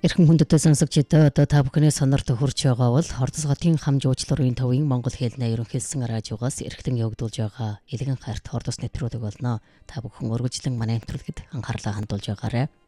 Эрхэм хүндэт сонсогчдоо одоо та бүхний сонорт хүрч байгаа бол Хордос хотын хам жуучлалын төвийн Монгол хэлний ерөнхийлсэн радиогоос эрхтэн явагдуулж байгаа Илгэн хайрт Хордос нэвтрүүлэг болно. Та бүхэн өргөжлөн манай нэвтрүүлэгт анхаарлаа хандуулж байгаарай.